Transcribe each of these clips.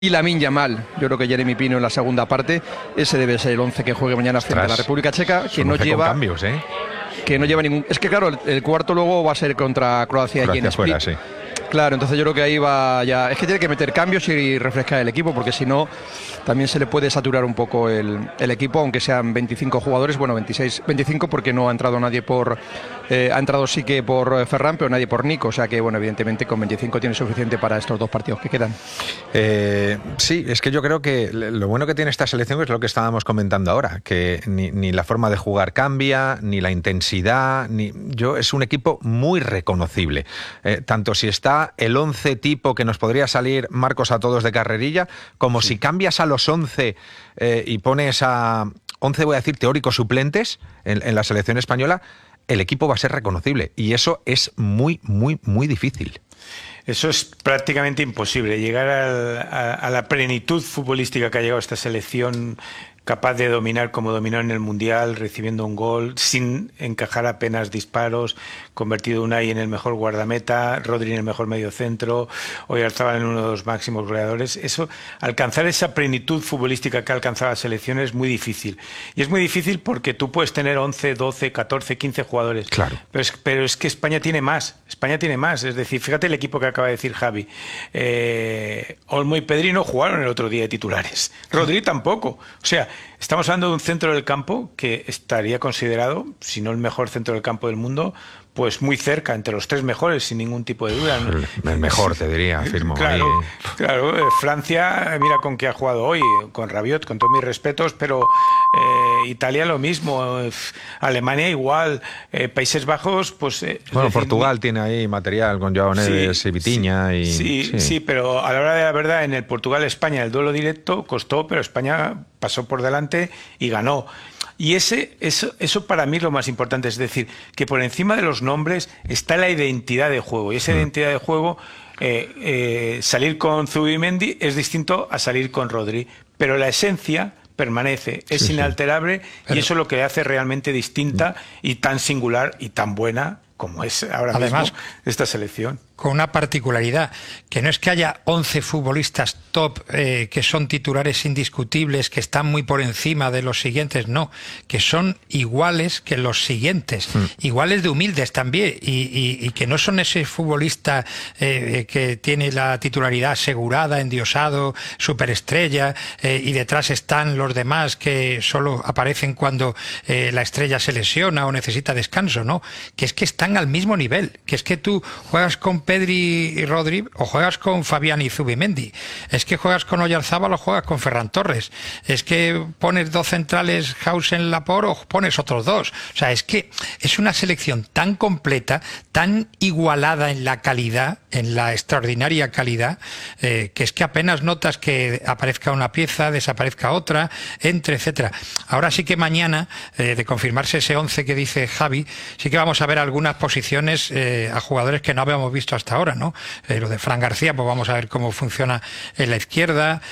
Y Lamine Yamal, yo creo que Jeremy Pino en la segunda parte, ese debe ser el 11 que juegue mañana frente a la República Checa, que no lleva cambios, que no lleva ningún. Es que claro, el cuarto luego va a ser contra Croacia y en fuera, Split. sí. Claro, entonces yo creo que ahí va ya. Es que tiene que meter cambios y refrescar el equipo, porque si no, también se le puede saturar un poco el equipo, aunque sean 25 jugadores, bueno, 26, 25, porque no ha entrado nadie por. Ha entrado sí que por Ferran, pero nadie por Nico, o sea que, bueno, evidentemente con 25 tiene suficiente para estos dos partidos que quedan. Sí, es que yo creo que lo bueno que tiene esta selección es lo que estábamos comentando ahora, que ni la forma de jugar cambia, ni la intensidad, es un equipo muy reconocible. Tanto si está el 11 tipo que nos podría salir Marcos a todos de carrerilla, como si cambias a los 11 y pones a 11, voy a decir, teóricos suplentes en la selección española, el equipo va a ser reconocible. Y eso es muy, muy, muy difícil. Eso es prácticamente imposible, llegar a la plenitud futbolística que ha llegado esta selección, capaz de dominar como dominó en el Mundial, recibiendo un gol, sin encajar apenas disparos, convertido Unai en el mejor guardameta, Rodri en el mejor mediocentro, Oyarzabal en uno de los máximos goleadores. Eso, alcanzar esa plenitud futbolística que ha alcanzado la selección es muy difícil. Y es muy difícil porque tú puedes tener 11, 12, 14, 15 jugadores. Claro. Pero es que España tiene más. España tiene más. Es decir, fíjate el equipo que acaba de decir Javi. Olmo y Pedri no jugaron el otro día de titulares. Rodri tampoco. O sea, estamos hablando de un centro del campo que estaría considerado, si no el mejor centro del campo del mundo, pues muy cerca, entre los tres mejores, sin ningún tipo de duda. El mejor, te diría, afirmo. Claro, claro. Francia, mira con qué ha jugado hoy, con Rabiot, con todos mis respetos, pero Italia lo mismo, Alemania igual, Países Bajos, pues... Bueno, decir, Portugal tiene ahí material con Joao Neves y Vitinha. Sí, pero a la hora de la verdad, en el Portugal-España el duelo directo costó, pero España pasó por delante y ganó. Y eso para mí es lo más importante, es decir, que por encima de los nombres está la identidad de juego. Y esa identidad de juego, salir con Zubimendi es distinto a salir con Rodri. Pero la esencia permanece, es inalterable, y eso es lo que le hace realmente distinta y tan singular y tan buena como es ahora mismo esta selección. Con una particularidad, que no es que haya 11 futbolistas top que son titulares indiscutibles, que están muy por encima de los siguientes, no, que son iguales que los siguientes, iguales de humildes también, y que no son ese futbolista que tiene la titularidad asegurada, endiosado, superestrella, y detrás están los demás que solo aparecen cuando la estrella se lesiona o necesita descanso, no, que es que están al mismo nivel, que es que tú juegas con Pedri y Rodri o juegas con Fabián y Zubimendi, es que juegas con Oyarzabal o juegas con Ferran Torres, es que pones dos centrales, Hausen, Laporte, o pones otros dos. O sea, es que es una selección tan completa, tan igualada en la calidad, en la extraordinaria calidad, que es que apenas notas que aparezca una pieza, desaparezca otra, entre, etcétera. Ahora sí que mañana, de confirmarse ese 11 que dice Javi, sí que vamos a ver algunas posiciones a jugadores que no habíamos visto hasta ahora, ¿no? Lo de Fran García, pues vamos a ver cómo funciona en la izquierda,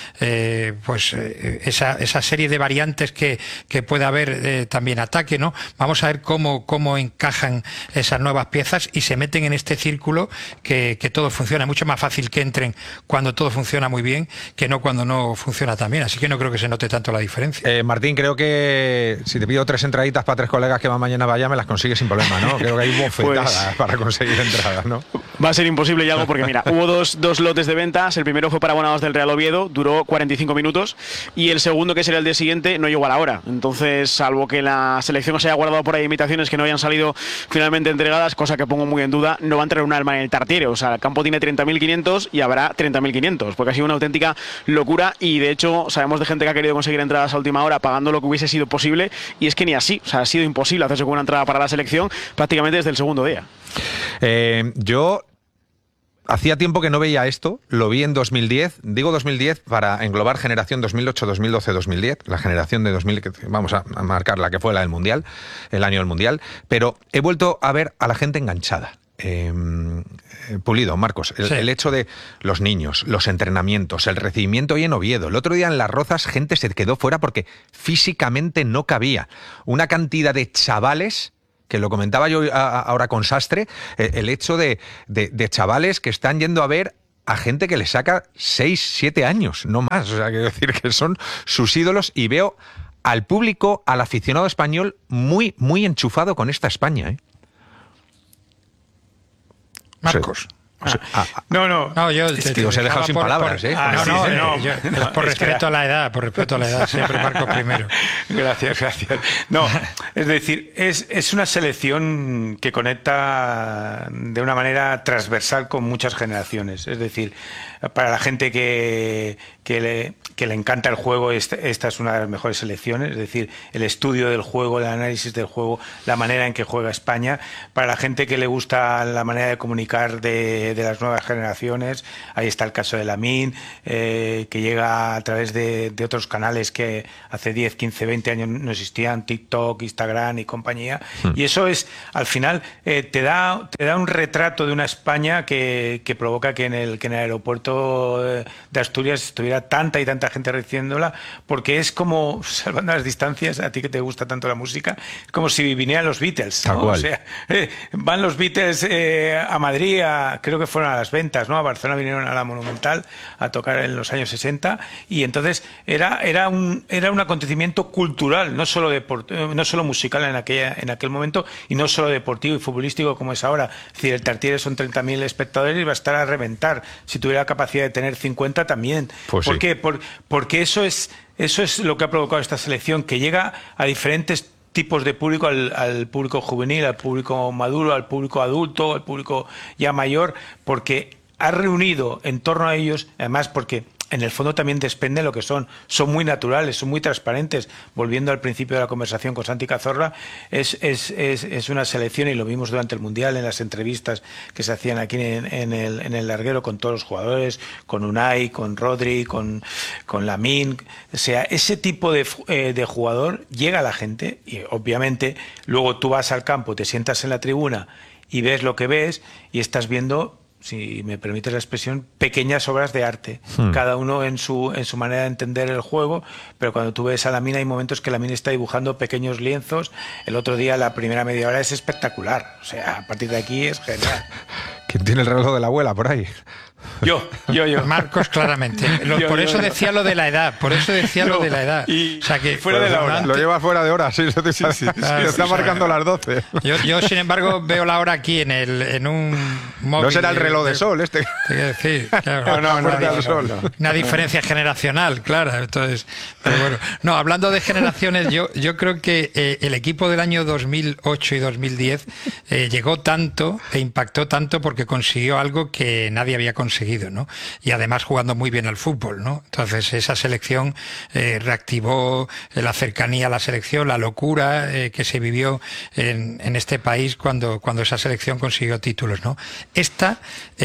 esa serie de variantes que puede haber también ataque, ¿no? Vamos a ver cómo encajan esas nuevas piezas y se meten en este círculo que todo funciona. Es mucho más fácil que entren cuando todo funciona muy bien que no cuando no funciona tan bien. Así que no creo que se note tanto la diferencia. Martín, creo que si te pido 3 entraditas para 3 colegas que van mañana vaya, me las consigues sin problema, ¿no? Creo que hay bofetadas para conseguir entradas, ¿no? Va a ser imposible, Yago, porque mira, hubo dos lotes de ventas. El primero fue para abonados del Real Oviedo, duró 45 minutos, y el segundo, que sería el día siguiente, no llegó a la hora. Entonces, salvo que la selección se haya guardado por ahí imitaciones que no hayan salido finalmente entregadas, cosa que pongo muy en duda, no va a entrar un alma en el Tartiere. O sea, el campo tiene 30.500 y habrá 30.500, porque ha sido una auténtica locura, y de hecho sabemos de gente que ha querido conseguir entradas a última hora pagando lo que hubiese sido posible, y es que ni así, o sea, ha sido imposible hacerse con una entrada para la selección prácticamente desde el segundo día. Yo hacía tiempo que no veía esto, lo vi en 2010, digo 2010 para englobar generación 2008, 2012, 2010, la generación de 2000, vamos a marcar la que fue la del Mundial, el año del Mundial, pero he vuelto a ver a la gente enganchada. Pulido, Marcos, el hecho de los niños, los entrenamientos, el recibimiento hoy en Oviedo. El otro día en Las Rozas gente se quedó fuera porque físicamente no cabía. Una cantidad de chavales, que lo comentaba yo ahora con Sastre, el hecho de chavales que están yendo a ver a gente que le saca 6, 7 años, no más. O sea, quiero decir que son sus ídolos y veo al público, al aficionado español muy, muy enchufado con esta España, ¿eh? Marcos. No, yo te os he dejado sin palabras, ¿eh? Por respeto a la edad, siempre Marcos primero. Gracias. No, es decir, es una selección que conecta de una manera transversal con muchas generaciones. Es decir, para la gente que le encanta el juego, esta es una de las mejores selecciones. Es decir, el estudio del juego, el análisis del juego, la manera en que juega España. Para la gente que le gusta la manera de comunicar de las nuevas generaciones, ahí está el caso de Lamine, que llega a través de otros canales que hace 10, 15, 20 años no existían, TikTok, Instagram y compañía. Y eso es, al final, te da un retrato de una España que provoca que en el aeropuerto de Asturias estuviera tanta y tanta gente recibiéndola, porque es como, salvando las distancias, a ti que te gusta tanto la música, es como si vinieran los Beatles, ¿no? O sea, van los Beatles a Madrid, creo que fueron a las Ventas, ¿no? A Barcelona vinieron a la Monumental a tocar en los años 60, y entonces era un acontecimiento cultural, no solo musical en aquel momento, y no solo deportivo y futbolístico como es ahora. Es decir, el Tartiere son 30.000 espectadores y va a estar a reventar. Si tuviera capacidad de tener 50 también. Pues ¿Por sí. qué? Porque eso es lo que ha provocado esta selección, que llega a diferentes tipos de público, al público juvenil, al público maduro, al público adulto, al público ya mayor, porque ha reunido en torno a ellos, además porque en el fondo también depende de lo que son muy naturales, son muy transparentes. Volviendo al principio de la conversación con Santi Cazorla, es una selección, y lo vimos durante el Mundial en las entrevistas que se hacían aquí en el larguero con todos los jugadores, con Unai, con Rodri, con Lamine. O sea, ese tipo de jugador llega a la gente, y obviamente luego tú vas al campo, te sientas en la tribuna y ves lo que ves, y estás viendo, si me permites la expresión, pequeñas obras de arte, cada uno en su manera de entender el juego. Pero cuando tú ves a Lamine, hay momentos que Lamine está dibujando pequeños lienzos. El otro día, la primera media hora es espectacular, o sea, a partir de aquí es genial. ¿Quién tiene el reloj de la abuela por ahí? Yo. Marcos, claramente. Por eso decía lo de la edad. Y o sea que fuera de la hora. Lo lleva fuera de hora, sí. Está marcando las 12. Yo, sin embargo, veo la hora aquí en un móvil. No será el reloj de sol este. Sí, claro. Una diferencia generacional, claro. Entonces, pero bueno. No, hablando de generaciones, yo creo que el equipo del año 2008 y 2010 llegó tanto e impactó tanto porque consiguió algo que nadie había conseguido, ¿no? Y además jugando muy bien al fútbol, ¿no? Entonces esa selección reactivó la cercanía a la selección, la locura que se vivió en este país cuando esa selección consiguió títulos, ¿no? Esta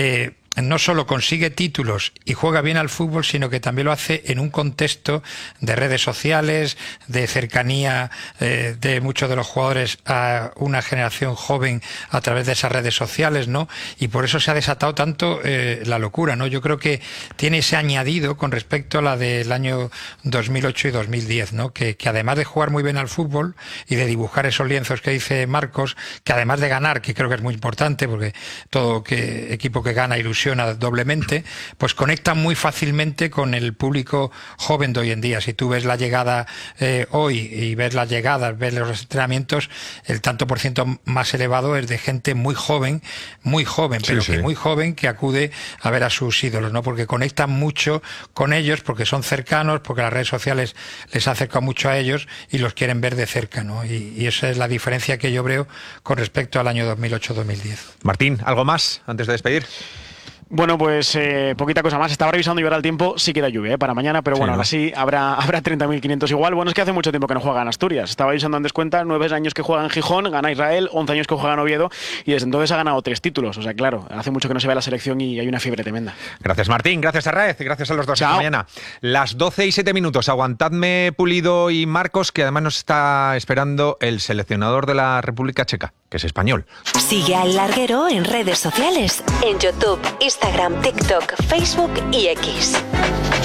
no solo consigue títulos y juega bien al fútbol, sino que también lo hace en un contexto de redes sociales, de cercanía de muchos de los jugadores a una generación joven a través de esas redes sociales, ¿no? Y por eso se ha desatado tanto la locura, ¿no? Yo creo que tiene ese añadido con respecto a la del año 2008 y 2010, ¿no? Que además de jugar muy bien al fútbol y de dibujar esos lienzos que dice Marcos, que además de ganar, que creo que es muy importante, porque todo equipo que gana ilusiona doblemente, pues conectan muy fácilmente con el público joven de hoy en día. Si tú ves la llegada hoy y ves las llegadas, ves los entrenamientos, el tanto por ciento más elevado es de gente muy joven, pero que muy joven, que acude a ver a sus ídolos, ¿no? Porque conectan mucho con ellos, porque son cercanos, porque las redes sociales les acercan mucho a ellos y los quieren ver de cerca, ¿no? Y esa es la diferencia que yo veo con respecto al año 2008-2010. Martín, ¿algo más antes de despedir? Bueno, pues poquita cosa más. Estaba revisando y ahora el tiempo sí queda lluvia para mañana, pero bueno, ¿no? Ahora sí habrá 30.500 igual. Bueno, es que hace mucho tiempo que no juega en Asturias. Estaba revisando antes cuenta, 9 años que juega en Gijón, gana Israel, 11 años que juega en Oviedo y desde entonces ha ganado 3 títulos. O sea, claro, hace mucho que no se ve la selección y hay una fiebre tremenda. Gracias, Martín. Gracias, Arraez. Gracias a los dos. Chao. Hasta mañana. Las 12:07. Aguantadme, Pulido y Marcos, que además nos está esperando el seleccionador de la República Checa, que es español. Sigue al Larguero en redes sociales, en YouTube, Instagram, TikTok, Facebook y X.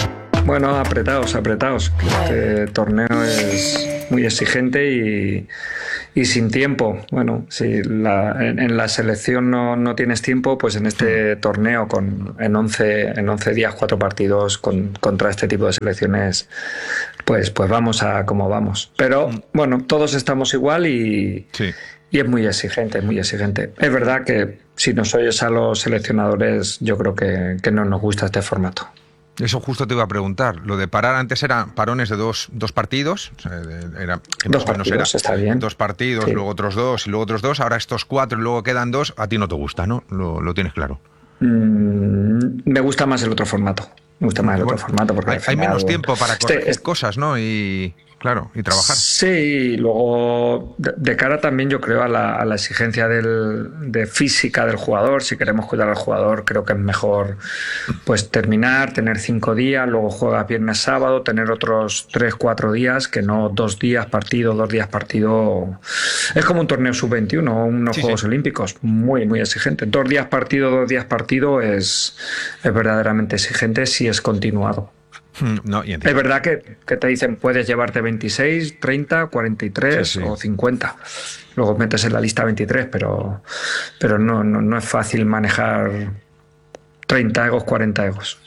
Bueno, apretados. Este torneo es muy exigente y sin tiempo. Bueno, si en la selección no tienes tiempo, pues en este torneo en 11 días, 4 partidos contra este tipo de selecciones, pues vamos a como vamos. Pero bueno, todos estamos igual y es muy exigente, muy exigente. Es verdad que si nos oyes a los seleccionadores, yo creo que no nos gusta este formato. Eso justo te iba a preguntar. Lo de parar antes eran parones de dos partidos. O sea, dos partidos, está bien. 2 partidos, sí. Luego otros 2 y luego otros 2. Ahora estos 4 y luego quedan 2. A ti no te gusta, ¿no? Lo tienes claro. Me gusta más el otro formato. Otro formato porque hay menos tiempo para corregir cosas, ¿no? Y claro, y trabajar. Sí, luego de cara también yo creo a la exigencia de física del jugador. Si queremos cuidar al jugador, creo que es mejor pues terminar, tener 5 días, luego juegas viernes, sábado, tener otros 3-4 días, que no 2 días partido, 2 días partido. Es como un torneo sub-21 o unos Juegos Olímpicos, muy, muy exigente. 2 días partido, 2 días partido es verdaderamente exigente si es continuado. No, es verdad que te dicen puedes llevarte 26, 30, 43 o 50. Luego metes en la lista 23, pero no es fácil manejar 30 egos, 40 egos.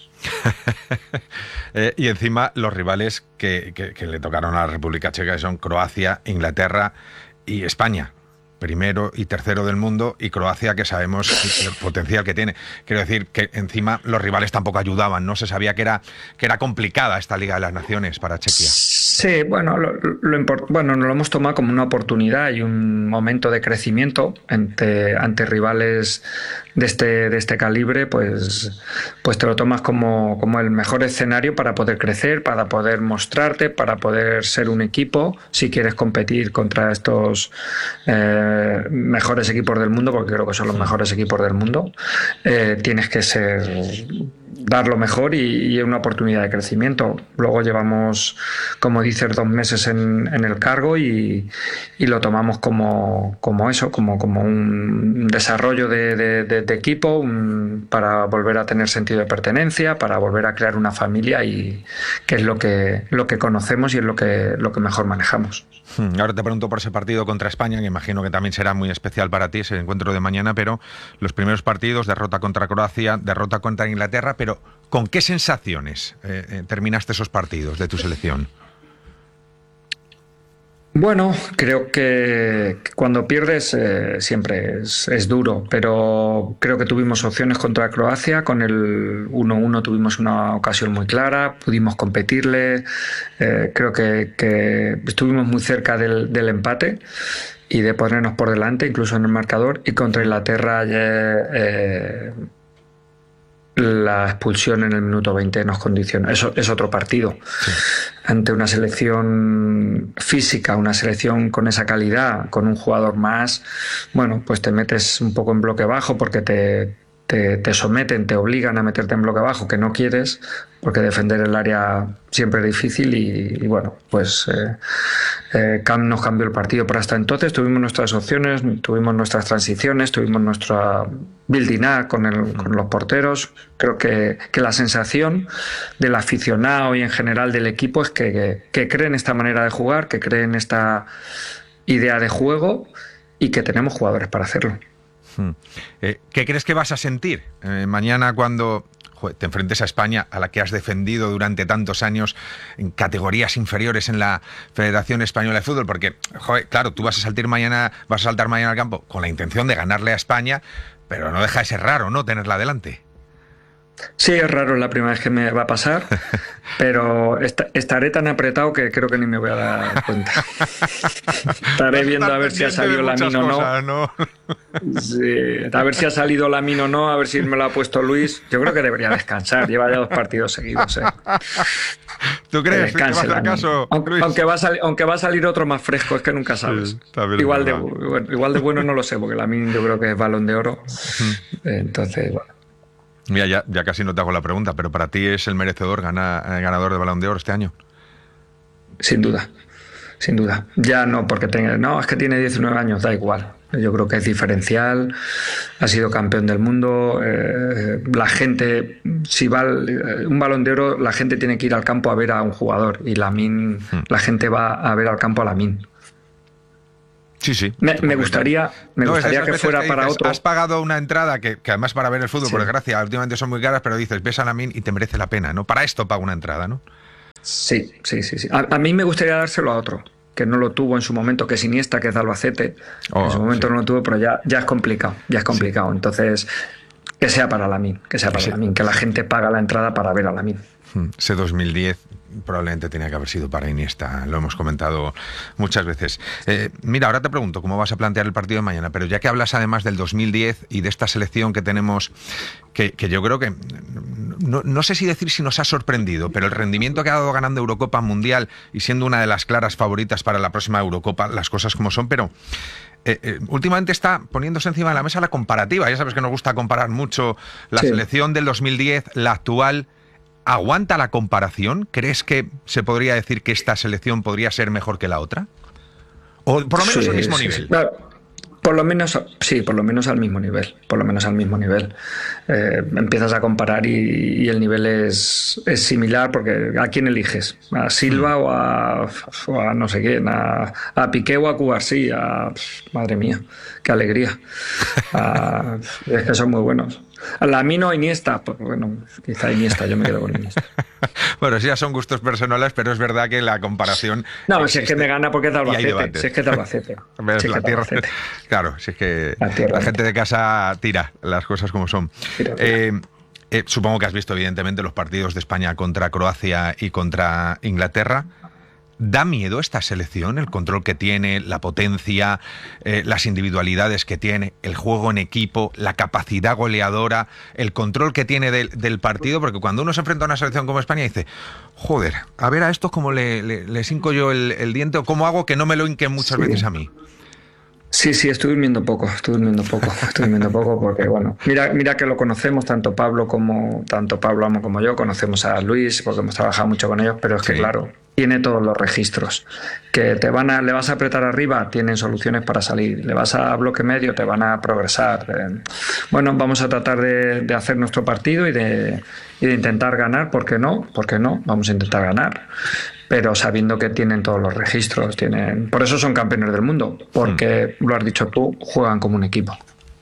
Y encima los rivales que le tocaron a la República Checa son Croacia, Inglaterra y España. Primero y tercero del mundo, y Croacia, que sabemos el potencial que tiene. Quiero decir que encima los rivales tampoco ayudaban, ¿no? Se sabía que era complicada esta Liga de las Naciones para Chequia. Sí, bueno, nos lo hemos tomado como una oportunidad y un momento de crecimiento ante rivales de este calibre, pues te lo tomas como el mejor escenario para poder crecer, para poder mostrarte, para poder ser un equipo, si quieres competir contra estos mejores equipos del mundo, porque creo que son los mejores equipos del mundo, tienes que dar lo mejor y una oportunidad de crecimiento. Luego llevamos, como dices, 2 meses en el cargo y lo tomamos como un desarrollo de equipo, para volver a tener sentido de pertenencia, para volver a crear una familia, y que es lo que conocemos y es lo que mejor manejamos. Ahora te pregunto por ese partido contra España, que imagino que también será muy especial para ti, ese encuentro de mañana, pero los primeros partidos, derrota contra Croacia, derrota contra Inglaterra, pero ¿con qué sensaciones terminaste esos partidos de tu selección? Bueno, creo que cuando pierdes siempre es duro, pero creo que tuvimos opciones contra Croacia. Con el 1-1 tuvimos una ocasión muy clara, pudimos competirle, creo que estuvimos muy cerca del empate y de ponernos por delante, incluso en el marcador. Y contra Inglaterra la expulsión en el minuto 20 nos condiciona. Eso es otro partido. Sí. Ante una selección física, una selección con esa calidad, con un jugador más, bueno, pues te metes un poco en bloque bajo porque te someten, te obligan a meterte en bloque bajo, que no quieres, porque defender el área siempre es difícil y bueno, pues nos cambió el partido. Pero hasta entonces tuvimos nuestras opciones, tuvimos nuestras transiciones, tuvimos nuestra building up con los porteros. Creo que la sensación del aficionado y en general del equipo es que creen esta manera de jugar, que creen esta idea de juego y que tenemos jugadores para hacerlo. ¿Qué crees que vas a sentir mañana cuando te enfrentes a España, a la que has defendido durante tantos años en categorías inferiores en la Federación Española de Fútbol? Porque, claro, tú vas a saltar mañana al campo con la intención de ganarle a España, pero no deja de ser raro, ¿no?, tenerla delante. Sí, es raro, es la primera vez que me va a pasar, pero estaré tan apretado que creo que ni me voy a dar cuenta. Estaré viendo a ver si ha salido Lamine o no. Sí, a ver si ha salido Lamine o no, a ver si me lo ha puesto Luis. Yo creo que debería descansar, lleva ya 2 partidos seguidos. ¿Tú crees que va a hacer caso, Luis? Aunque va a salir otro más fresco, es que nunca sabes. Sí, igual de bueno no lo sé, porque Lamine yo creo que es Balón de Oro. Entonces, bueno. Mira, ya casi no te hago la pregunta, pero ¿para ti es el merecedor ganador del Balón de Oro este año? Sin duda. Ya no, porque es que tiene 19 años, da igual. Yo creo que es diferencial, ha sido campeón del mundo. La gente, si va un Balón de Oro, la gente tiene que ir al campo a ver a un jugador, y Lamine, la gente va a ver al campo a Lamine. Sí, sí. Me gustaría que fuera para otro. Has pagado una entrada que además para ver el fútbol, por desgracia, últimamente son muy caras, pero dices, ves a Lamine y te merece la pena, ¿no? Para esto pago una entrada, ¿no? Sí. A mí me gustaría dárselo a otro, que no lo tuvo en su momento, que es Iniesta, que es de Albacete. En su momento no lo tuvo, pero ya es complicado. Entonces, que sea para Lamine, que la gente paga la entrada para ver a Lamine. Ese 2010 probablemente tenía que haber sido para Iniesta, lo hemos comentado muchas veces. Mira, ahora te pregunto cómo vas a plantear el partido de mañana, pero ya que hablas además del 2010 y de esta selección que tenemos, que yo creo que, no sé si decir si nos ha sorprendido, pero el rendimiento que ha dado ganando Eurocopa, Mundial y siendo una de las claras favoritas para la próxima Eurocopa, las cosas como son, pero... últimamente está poniéndose encima de la mesa la comparativa. Ya sabes que nos gusta comparar mucho la selección del 2010, la actual. ¿Aguanta la comparación? ¿Crees que se podría decir que esta selección podría ser mejor que la otra? ¿O por lo menos al mismo nivel? Claro. Por lo menos al mismo nivel. Empiezas a comparar y el nivel es similar, porque ¿a quién eliges? ¿A Silva o a no sé quién? ¿A Piqué o a Cubarsí? Madre mía, qué alegría. Es que son muy buenos. A Lamine o Iniesta, pues bueno, quizá Iniesta, yo me quedo con Iniesta. Bueno, sí, ya son gustos personales, pero es verdad que la comparación... No, si es que me gana porque es de Albacete. Si es que es de Albacete. Claro, si es que la gente de casa tira las cosas como son. Supongo que has visto evidentemente los partidos de España contra Croacia y contra Inglaterra. ¿Da miedo esta selección, el control que tiene, la potencia, las individualidades que tiene, el juego en equipo, la capacidad goleadora, el control que tiene del partido? Porque cuando uno se enfrenta a una selección como España dice, joder, a ver a estos cómo les hinco yo el diente, o cómo hago que no me lo hinquen muchas veces a mí. Sí, estoy durmiendo poco porque, bueno, mira que lo conocemos, tanto Pablo como yo, conocemos a Luis porque hemos trabajado mucho con ellos, pero es que claro, tiene todos los registros. Que le vas a apretar arriba, tienen soluciones para salir. Le vas a bloque medio, te van a progresar. Bueno, vamos a tratar de hacer nuestro partido y de intentar ganar. ¿Por qué no? Vamos a intentar ganar. Pero sabiendo que tienen todos los registros. Por eso son campeones del mundo. Porque, lo has dicho tú, juegan como un equipo.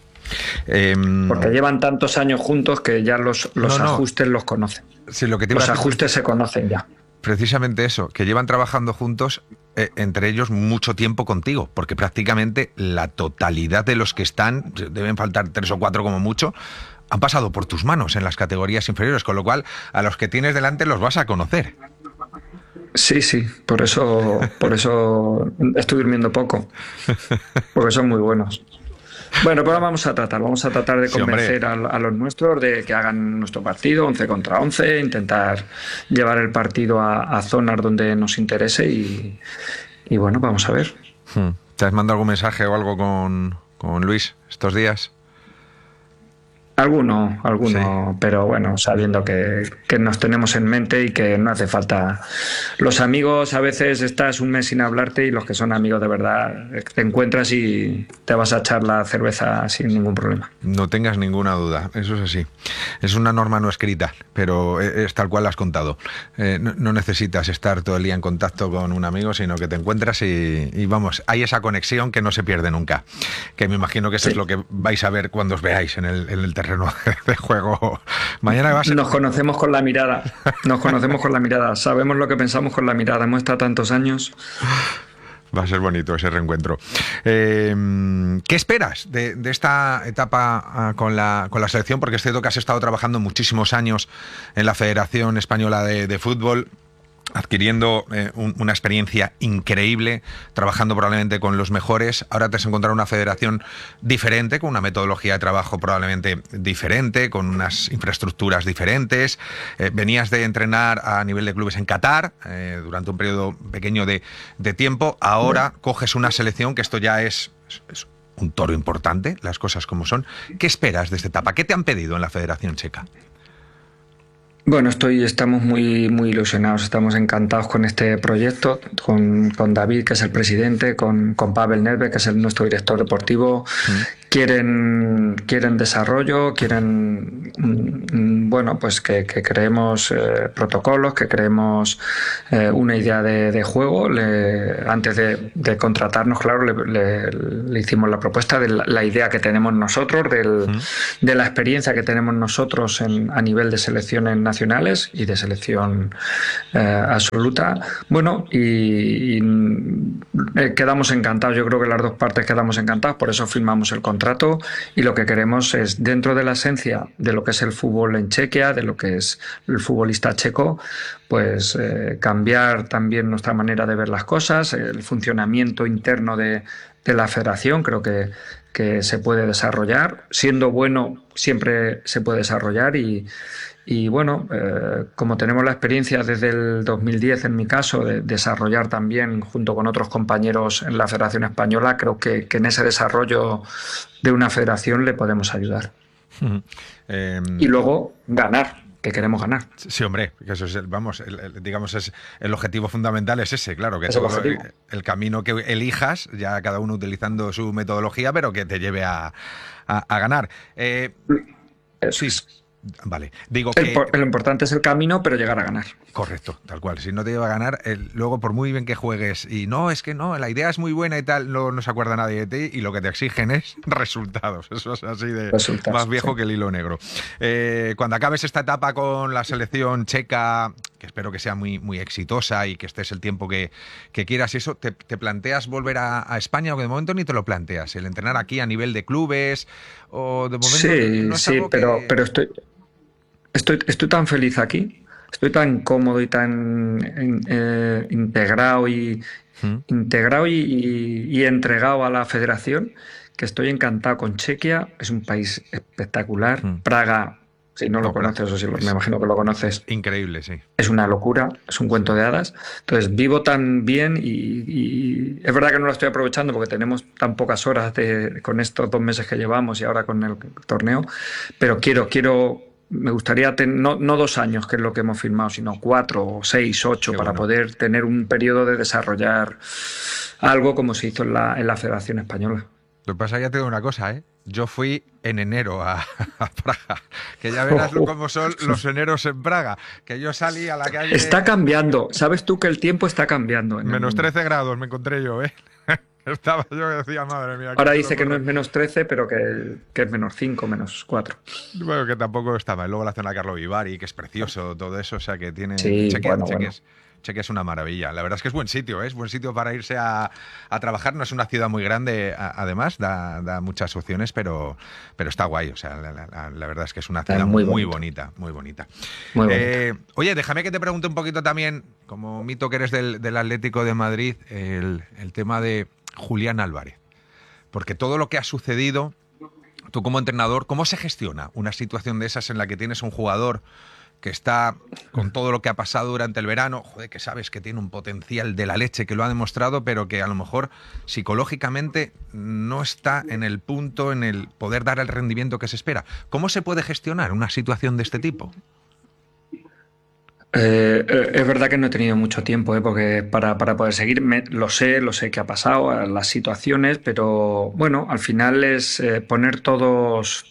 Porque llevan tantos años juntos que ya los ajustes los conocen. Sí, los ajustes se conocen ya. Precisamente eso, que llevan trabajando juntos, entre ellos mucho tiempo contigo, porque prácticamente la totalidad de los que están, deben faltar 3 o 4 como mucho, han pasado por tus manos en las categorías inferiores, con lo cual a los que tienes delante los vas a conocer. Sí, por eso estoy durmiendo poco, porque son muy buenos. Bueno, pero vamos a tratar de convencer a los nuestros de que hagan nuestro partido 11 contra 11, intentar llevar el partido a zonas donde nos interese y bueno, vamos a ver. ¿Te has mandado algún mensaje o algo con Luis estos días? Alguno, sí. Pero bueno, sabiendo que nos tenemos en mente y que no hace falta. Los amigos, a veces estás un mes sin hablarte y los que son amigos de verdad te encuentras y te vas a echar la cerveza sin ningún problema. No tengas ninguna duda, eso es así. Es una norma no escrita, pero es tal cual la has contado. No necesitas estar todo el día en contacto con un amigo, sino que te encuentras y vamos, hay esa conexión que no se pierde nunca. Que me imagino que eso es lo que vais a ver cuando os veáis en el terreno de juego. Mañana va a ser... Nos conocemos con la mirada. Sabemos lo que pensamos con la mirada. Hemos estado tantos años. Va a ser bonito ese reencuentro. ¿Qué esperas de esta etapa con la selección? Porque es cierto que has estado trabajando muchísimos años en la Federación Española de Fútbol, adquiriendo una experiencia increíble, trabajando probablemente con los mejores. Ahora te has encontrado una federación diferente, con una metodología de trabajo probablemente diferente, con unas infraestructuras diferentes. Venías de entrenar a nivel de clubes en Qatar durante un periodo pequeño de tiempo. Ahora coges una selección que esto ya es un toro importante, las cosas como son. ¿Qué esperas de esta etapa? ¿Qué te han pedido en la Federación Checa? Bueno, estamos muy ilusionados, estamos encantados con este proyecto, con David, que es el presidente, con Pavel Nedved, que es nuestro director deportivo. Quieren desarrollo, quieren bueno, pues que creemos protocolos, que creemos una idea de juego. Antes de contratarnos, claro, le hicimos la propuesta de la idea que tenemos nosotros, de la experiencia que tenemos nosotros a nivel de selecciones nacionales y de selección absoluta. Bueno, y quedamos encantados. Yo creo que las dos partes quedamos encantados, por eso firmamos el contrato, y lo que queremos es, dentro de la esencia de lo que es el fútbol en Chequia, de lo que es el futbolista checo, pues cambiar también nuestra manera de ver las cosas, el funcionamiento interno de la federación. Creo que se puede desarrollar. Siendo bueno, siempre se puede desarrollar y bueno, como tenemos la experiencia desde el 2010, en mi caso, de desarrollar también junto con otros compañeros en la Federación Española, creo que en ese desarrollo de una federación le podemos ayudar. Y luego ganar, que queremos ganar. Sí, hombre, que eso es, digamos, es el objetivo fundamental es ese, claro, que es todo el camino que elijas, ya cada uno utilizando su metodología, pero que te lleve a ganar. Sí. Vale, digo que lo importante es el camino, pero llegar a ganar. Correcto, tal cual. Si no te lleva a ganar, luego por muy bien que juegues y no, es que no, la idea es muy buena y tal, no se acuerda nadie de ti y lo que te exigen es resultados. Eso es así de más viejo que el hilo negro. Cuando acabes esta etapa con la selección checa, que espero que sea muy exitosa y que estés el tiempo que quieras y eso, ¿te planteas volver a España o que de momento ni te lo planteas? ¿El entrenar aquí a nivel de clubes o de momento? Sí, pero estoy tan feliz aquí. Estoy tan cómodo y tan integrado y entregado a la federación, que estoy encantado con Chequia. Es un país espectacular. Praga, si no lo conoces, o si me imagino que lo conoces. Increíble, sí. Es una locura, es un cuento de hadas. Entonces vivo tan bien y es verdad que no lo estoy aprovechando porque tenemos tan pocas horas con estos 2 meses que llevamos y ahora con el torneo, pero quiero. Me gustaría no 2 años, que es lo que hemos firmado, sino 4, 6, 8, para poder tener un periodo de desarrollar algo como se hizo en la Federación Española. Lo que pasa, ya te digo una cosa, yo fui en enero a Praga, que ya verás cómo son los eneros en Praga, que yo salí a la calle... Está cambiando, sabes tú que el tiempo está cambiando. Menos 13 grados me encontré yo, Estaba yo que decía, madre mía. Ahora dice que no es menos 13, pero que es menos 5, menos 4. Bueno, que tampoco estaba. Luego la zona Carlo Vivari, que es precioso, todo eso, o sea, que tiene... Sí, Chequia es una maravilla. La verdad es que es buen sitio, es buen sitio para irse a trabajar. No es una ciudad muy grande, además, da muchas opciones, pero está guay. O sea, la verdad es que es una ciudad muy bonita, muy bonita. Muy bonita. Oye, déjame que te pregunte un poquito también, como mito que eres del Atlético de Madrid, el tema de Julián Álvarez. Porque todo lo que ha sucedido, tú como entrenador, ¿cómo se gestiona una situación de esas en la que tienes un jugador que está con todo lo que ha pasado durante el verano, que sabes que tiene un potencial de la leche, que lo ha demostrado, pero que a lo mejor psicológicamente no está en el punto, en el poder dar el rendimiento que se espera? ¿Cómo se puede gestionar una situación de este tipo? Es verdad que no he tenido mucho tiempo, porque para poder seguir, lo sé que ha pasado, las situaciones, pero bueno, al final es poner todos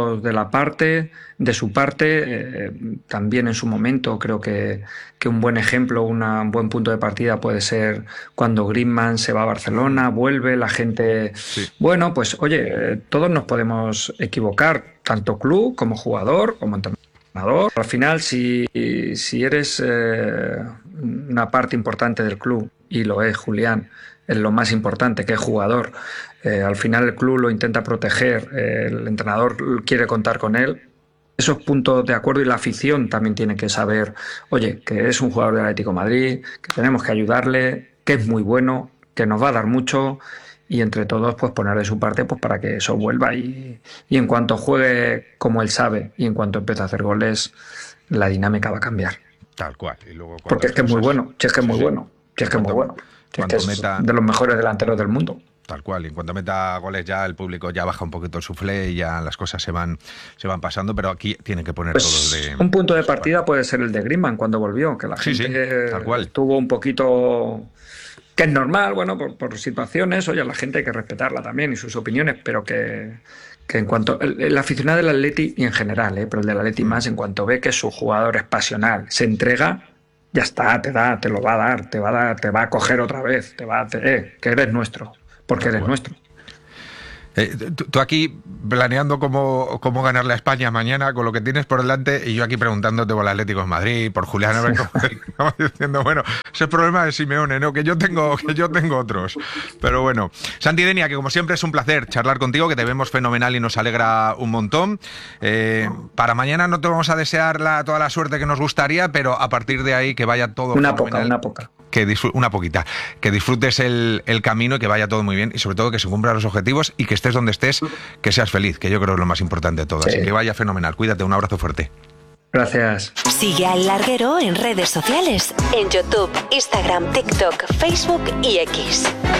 de su parte. También en su momento creo que un buen ejemplo, un buen punto de partida puede ser cuando Griezmann se va a Barcelona, vuelve, la gente... Sí. Bueno, pues oye, todos nos podemos equivocar, tanto club como jugador, como entrenador. Al final, si eres una parte importante del club, y lo es Julián, es lo más importante, que es jugador, al final el club lo intenta proteger, el entrenador quiere contar con él, esos puntos de acuerdo, y la afición también tiene que saber, oye, que es un jugador del Atlético de Madrid, que tenemos que ayudarle, que es muy bueno, que nos va a dar mucho, y entre todos pues poner de su parte pues para que eso vuelva, y en cuanto juegue como él sabe y en cuanto empiece a hacer goles, la dinámica va a cambiar. Tal cual. Y luego, porque es que es muy bueno, es que es muy bueno, es que es muy bueno, es que es de los mejores delanteros del mundo. Tal cual, y en cuanto meta goles ya el público ya baja un poquito el suflé y ya las cosas se van pasando, pero aquí tienen que poner todos de... Un punto de partida puede ser el de Griezmann cuando volvió, que la gente tal cual. estuvo un poquito... Que es normal, bueno, por situaciones, oye, a la gente hay que respetarla también y sus opiniones, pero que en cuanto... El aficionado del Atleti, y en general, pero el del Atleti más, en cuanto ve que su jugador es pasional, se entrega... Ya está, te lo va a dar, te va a coger otra vez, que eres nuestro, porque eres nuestro. Tú aquí planeando cómo ganarle a España mañana con lo que tienes por delante y yo aquí preguntándote por el Atlético de Madrid, por Julián, a ver cómo diciendo, bueno, ese es el problema de Simeone, ¿no? Que yo tengo otros. Pero bueno, Santi Denia, que como siempre es un placer charlar contigo, que te vemos fenomenal y nos alegra un montón. Para mañana no te vamos a desear toda la suerte que nos gustaría, pero a partir de ahí que vaya todo una fenomenal. poca. Una poquita, que disfrutes el camino y que vaya todo muy bien y sobre todo que se cumplan los objetivos y que estés donde estés, que seas feliz, que yo creo que es lo más importante de todo. Así que vaya fenomenal, cuídate, un abrazo fuerte. Gracias. Sigue a El Larguero en redes sociales, en YouTube, Instagram, TikTok, Facebook y X.